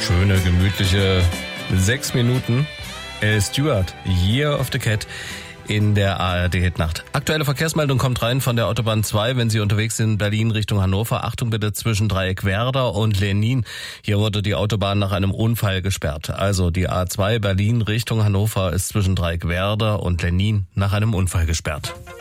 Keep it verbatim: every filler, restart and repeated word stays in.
Schöne, gemütliche sechs Minuten. El Stewart, Year of the Cat in der A R D-Hitnacht. Aktuelle Verkehrsmeldung kommt rein von der Autobahn zwei, wenn Sie unterwegs sind, Berlin Richtung Hannover. Achtung bitte zwischen Dreieck Werder und Lenin. Hier wurde die Autobahn nach einem Unfall gesperrt. Also die A zwei Berlin Richtung Hannover ist zwischen Dreieck Werder und Lenin nach einem Unfall gesperrt.